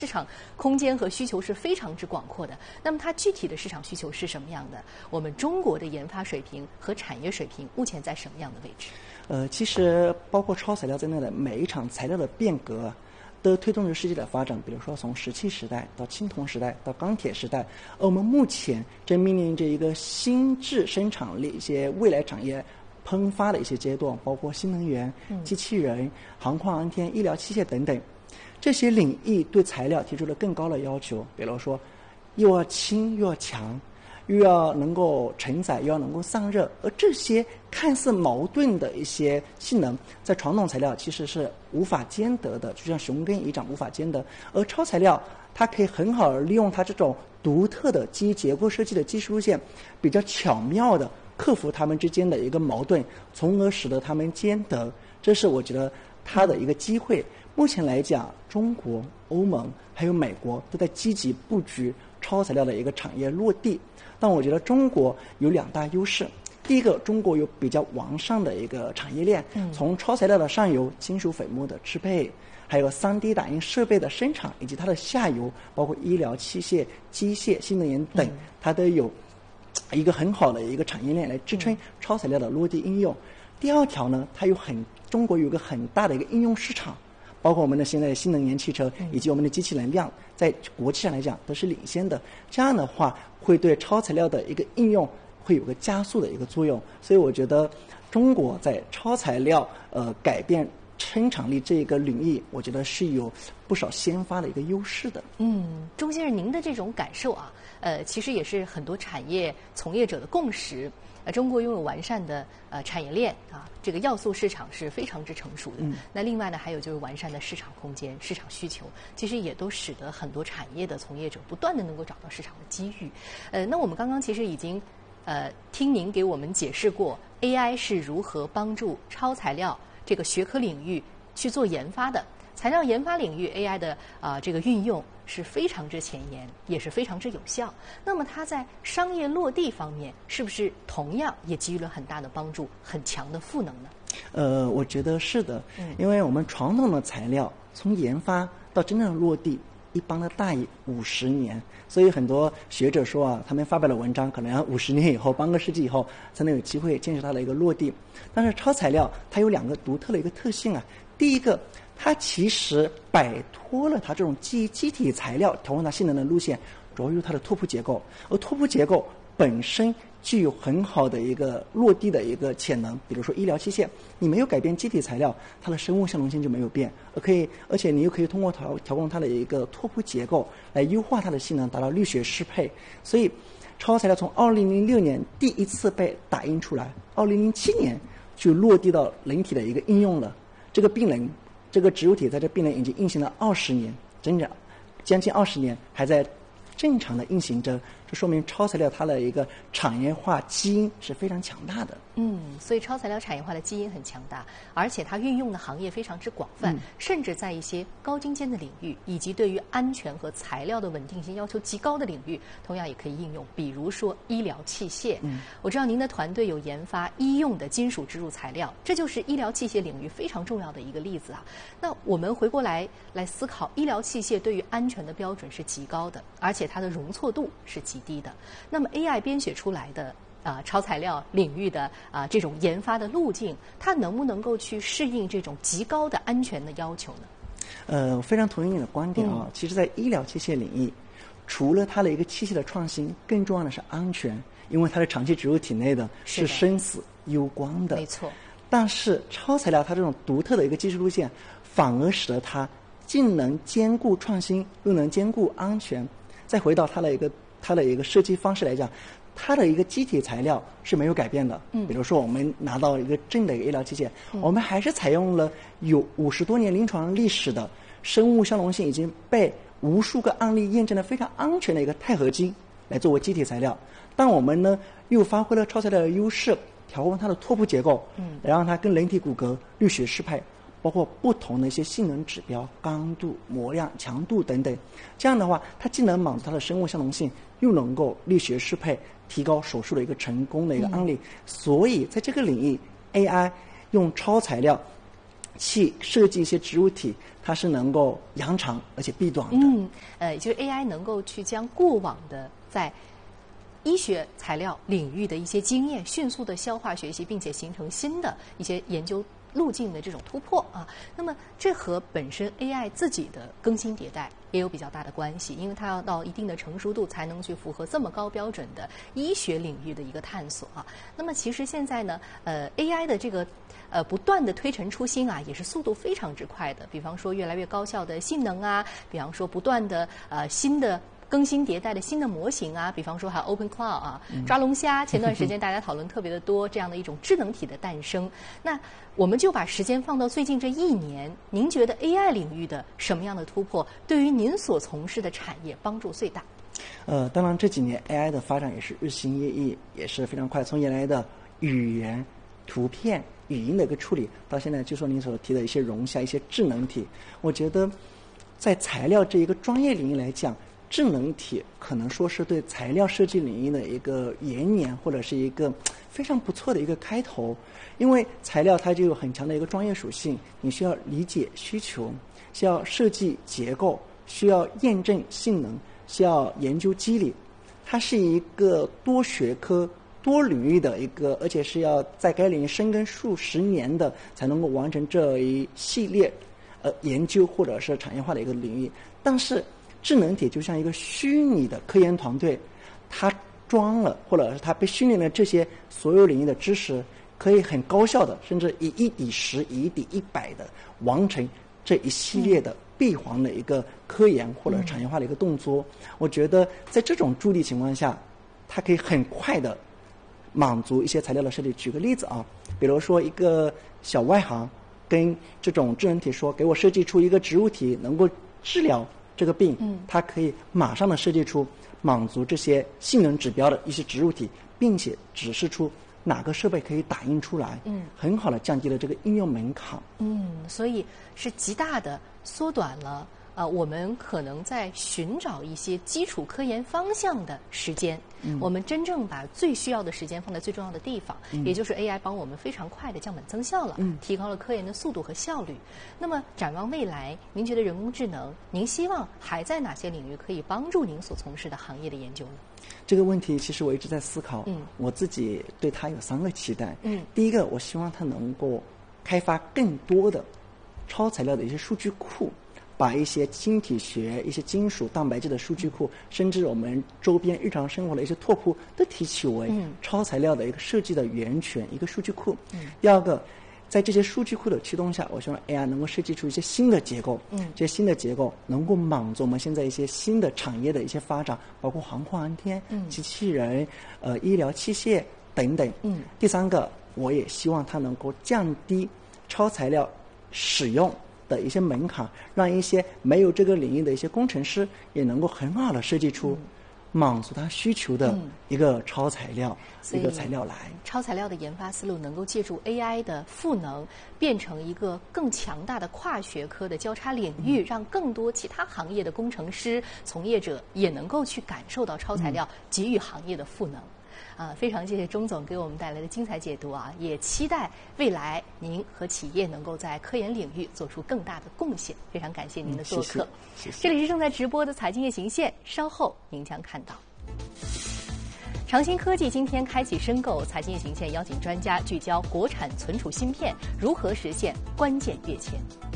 市场空间和需求是非常之广阔的。那么它具体的市场需求是什么样的？我们中国的研发水平和产业水平目前在什么样的位置？ 其实包括超材料在内的每一场材料的变革，都推动着世界的发展。比如说从石器时代到青铜时代到钢铁时代，而我们目前正面临着一个新质生产力一些未来产业喷发的一些阶段，包括新能源、机器人、航空航天、医疗器械等等。这些领域对材料提出了更高的要求，比如说又要轻又要强，又要能够承载，又要能够散热，而这些看似矛盾的一些性能，在传统材料其实是无法兼得的，就像熊根乙长无法兼得。而超材料它可以很好的利用它这种独特的基于结构设计的技术路线，比较巧妙的克服它们之间的一个矛盾，从而使得它们兼得。这是我觉得它的一个机会。目前来讲，中国、欧盟还有美国都在积极布局超材料的一个产业落地。但我觉得中国有两大优势。第一个，中国有比较完善的一个产业链，从超材料的上游金属粉末的制备，还有 3D 打印设备的生产，以及它的下游包括医疗器械、机械、新能源等，它都有一个很好的一个产业链来支撑超材料的落地应用。第二条呢，中国有一个很大的一个应用市场，包括我们的现在的新能源汽车以及我们的机器能量，在国际上来讲都是领先的。这样的话，会对超材料的一个应用会有个加速的一个作用。所以我觉得中国在超材料改变生产力这个领域，我觉得是有不少先发的一个优势的。 钟先生，您的这种感受啊，其实也是很多产业从业者的共识。中国拥有完善的产业链啊，这个要素市场是非常之成熟的。那另外呢，还有就是完善的市场空间、市场需求，其实也都使得很多产业的从业者不断的能够找到市场的机遇。那我们刚刚其实已经听您给我们解释过 AI 是如何帮助超材料这个学科领域去做研发的。材料研发领域 AI 的这个运用是非常之前沿，也是非常之有效。那么它在商业落地方面，是不是同样也给予了很大的帮助，很强的赋能呢？ 我觉得是的，因为我们传统的材料从研发到真正的落地，一般的大于50年，所以很多学者说啊，他们发表的文章可能要50年以后、半个世纪以后才能有机会见识它的一个落地。但是超材料它有两个独特的一个特性啊，第一个，它其实摆脱了它这种基于机体材料调控它性能的路线，主要由它的拓扑结构，而拓扑结构本身具有很好的一个落地的一个潜能。比如说医疗器械，你没有改变机体材料，它的生物相容性就没有变，而且你又可以通过调控它的一个拓扑结构来优化它的性能，达到力学适配。所以超材料从2006年第一次被打印出来，2007年就落地到人体的一个应用了。这个植入体在这病人已经运行了20年，整整将近20年还在正常的运行着，这说明超材料它的一个产业化基因是非常强大的。 所以超材料产业化的基因很强大，而且它运用的行业非常之广泛，甚至在一些高精尖的领域，以及对于安全和材料的稳定性要求极高的领域，同样也可以应用。比如说医疗器械，我知道您的团队有研发医用的金属植入材料，这就是医疗器械领域非常重要的一个例子啊。那我们回过来思考，医疗器械对于安全的标准是极高的，而且它的容错度是极低的。那么 AI 编写出来的超材料领域的这种研发的路径，它能不能够去适应这种极高的安全的要求呢？ 我非常同意你的观点啊。其实，在医疗器械领域，除了它的一个器械的创新，更重要的是安全，因为它的长期植入体内的是生死攸关的。 没错。但是超材料它这种独特的一个技术路线，反而使得它既能兼顾创新，又能兼顾安全。再回到它的一个设计方式来讲，它的一个基体材料是没有改变的。比如说我们拿到一个正的一个医疗器械，我们还是采用了有50多年临床历史的生物相容性已经被无数个案例验证的非常安全的一个钛合金来作为基体材料。但我们呢又发挥了超材料的优势，调控它的拓扑结构，来让它跟人体骨骼力学适配，包括不同的一些性能指标，刚度、模量、强度等等。这样的话，它既能满足它的生物相容性，又能够力学适配，提高手术的一个成功的一个案例。所以在这个领域 ，AI 用超材料去设计一些植物体，它是能够扬长而且避短的。 就是 AI 能够去将过往的在医学材料领域的一些经验迅速的消化学习，并且形成新的一些研究路径的这种突破啊。那么这和本身 AI 自己的更新迭代也有比较大的关系，因为它要到一定的成熟度才能去符合这么高标准的医学领域的一个探索啊。那么其实现在呢，AI 的这个不断的推陈出新啊，也是速度非常之快的。比方说越来越高效的性能啊，比方说不断的新的更新迭代的新的模型啊，比方说还有 Open Cloud 啊，抓龙虾，前段时间大家讨论特别的多，这样的一种智能体的诞生。那我们就把时间放到最近这1年，您觉得 AI 领域的什么样的突破对于您所从事的产业帮助最大？ 当然这几年 AI 的发展也是日新月异，也是非常快。从原来的语言、图片、语音的一个处理，到现在就说您所提的一些容下一些智能体，我觉得在材料这一个专业领域来讲，智能体可能说是对材料设计领域的一个延年，或者是一个非常不错的一个开头。因为材料它就有很强的一个专业属性，你需要理解需求，需要设计结构，需要验证性能，需要研究机理。它是一个多学科多领域的一个，而且是要在该领域深耕数十年的才能够完成这一系列研究或者是产业化的一个领域。但是智能体就像一个虚拟的科研团队，它装了或者是它被训练了这些所有领域的知识，可以很高效的，甚至以1抵10、以1抵100的完成这一系列的闭环的一个科研或者产业化的一个动作。我觉得在这种助力情况下，它可以很快的满足一些材料的设计。举个例子啊，比如说一个小外行跟这种智能体说，给我设计出一个植物体能够治疗这个病，它可以马上的设计出满足这些性能指标的一些植物体，并且指示出哪个设备可以打印出来，很好的降低了这个应用门槛。 所以是极大的缩短了我们可能在寻找一些基础科研方向的时间，我们真正把最需要的时间放在最重要的地方，也就是 AI 帮我们非常快的降本增效了，提高了科研的速度和效率。那么展望未来，您觉得人工智能，您希望还在哪些领域可以帮助您所从事的行业的研究呢？ 这个问题其实我一直在思考，我自己对它有3个期待。第一个，我希望它能够开发更多的超材料的一些数据库，把一些晶体学、一些金属、蛋白质的数据库，甚至我们周边日常生活的一些拓扑，都提取为超材料的一个设计的源泉，一个数据库。第二个，在这些数据库的驱动下，我希望 AI 能够设计出一些新的结构，这些新的结构能够满足我们现在一些新的产业的一些发展，包括航空航天、机器人、医疗器械等等。第三个，我也希望它能够降低超材料使用的一些门槛，让一些没有这个领域的一些工程师也能够很好的设计出满足他需求的一个超材料，一个材料来。 超材料的研发思路能够借助 AI 的赋能，变成一个更强大的跨学科的交叉领域，让更多其他行业的工程师、从业者也能够去感受到超材料给予行业的赋能。非常谢谢钟总给我们带来的精彩解读啊！也期待未来您和企业能够在科研领域做出更大的贡献。非常感谢您的做客。 谢谢。 这里是正在直播的财经夜行线，稍后您将看到。长兴科技今天开启申购财经夜行线，邀请专家聚焦国产存储芯片如何实现关键跃迁。